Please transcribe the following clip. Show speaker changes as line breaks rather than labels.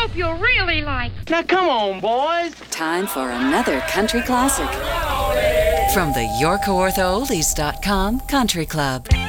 hope you'll really like.
Now come on, boys.
Time for another country classic from the YorkOrthoOldies.com Country Club.